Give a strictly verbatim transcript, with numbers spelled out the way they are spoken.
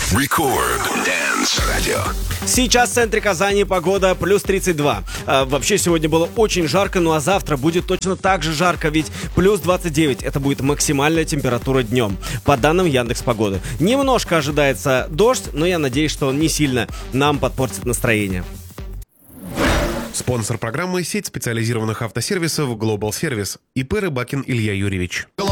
Record Dance Radio. Сейчас в центре Казани погода плюс тридцать два. А, вообще сегодня было очень жарко, ну а завтра будет точно так же жарко, ведь плюс двадцать девять. Это будет максимальная температура днем, по данным Яндекс.Погоды. Немножко ожидается дождь, но я надеюсь, что он не сильно нам подпортит настроение. Спонсор программы — сеть специализированных автосервисов Global Service. ИП Рыбакин Илья Юрьевич.